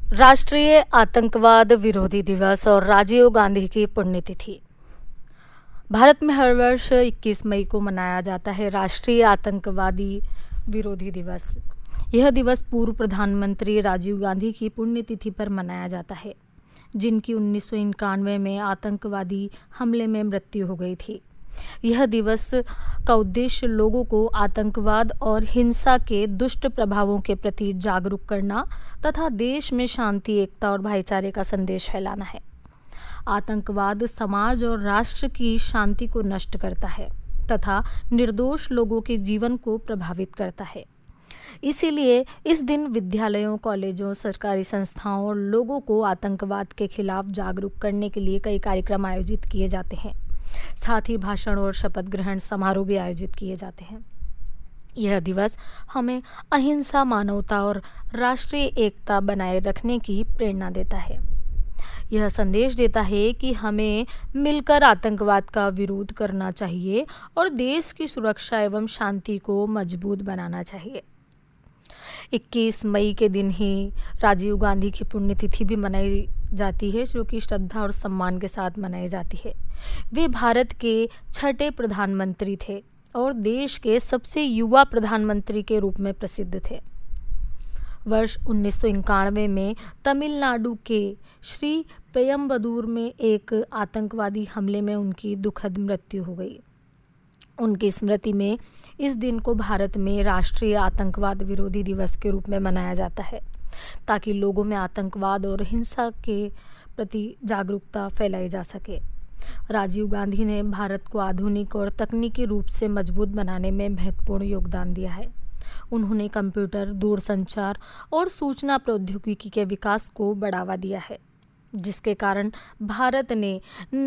राष्ट्रीय आतंकवाद विरोधी दिवस और राजीव गांधी की पुण्यतिथि। भारत में हर वर्ष 21 मई को मनाया जाता है राष्ट्रीय आतंकवादी विरोधी दिवस। यह दिवस पूर्व प्रधानमंत्री राजीव गांधी की पुण्यतिथि पर मनाया जाता है, जिनकी 1991 में आतंकवादी हमले में मृत्यु हो गई थी। यह दिवस का उद्देश्य लोगों को आतंकवाद और हिंसा के दुष्ट प्रभावों के प्रति जागरूक करना तथा देश में शांति, एकता और भाईचारे का संदेश फैलाना है। आतंकवाद समाज और राष्ट्र की शांति को नष्ट करता है तथा निर्दोष लोगों के जीवन को प्रभावित करता है। इसीलिए इस दिन विद्यालयों, कॉलेजों, सरकारी संस्थाओं और लोगों को आतंकवाद के खिलाफ जागरूक करने के लिए कई कार्यक्रम आयोजित किए जाते हैं। साथ ही भाषण और शपथ ग्रहण समारोह भी आयोजित किए जाते हैं। यह दिवस हमें अहिंसा, मानवता और राष्ट्रीय एकता बनाए रखने की प्रेरणा देता है। यह संदेश देता है कि हमें मिलकर आतंकवाद का विरोध करना चाहिए और देश की सुरक्षा एवं शांति को मजबूत बनाना चाहिए। 21 मई के दिन ही राजीव गांधी की पुण्यतिथि भी मनाई जाती है, जो कि श्रद्धा और सम्मान के साथ मनाई जाती है। वे भारत के 6ठे प्रधानमंत्री थे और देश के सबसे युवा प्रधानमंत्री के रूप में प्रसिद्ध थे। वर्ष 1991 में तमिलनाडु के श्री पेयम्बदूर में एक आतंकवादी हमले में उनकी दुखद मृत्यु हो गई। उनकी स्मृति में इस दिन को भारत में राष्ट्रीय आतंकवाद विरोधी दिवस के रूप में मनाया जाता है, ताकि लोगों में आतंकवाद और हिंसा के प्रति जागरूकता फैलाई जा सके। राजीव गांधी ने भारत को आधुनिक और तकनीकी रूप से मजबूत बनाने में महत्वपूर्ण योगदान दिया है। उन्होंने कंप्यूटर, दूरसंचार और सूचना प्रौद्योगिकी के विकास को बढ़ावा दिया है, जिसके कारण भारत ने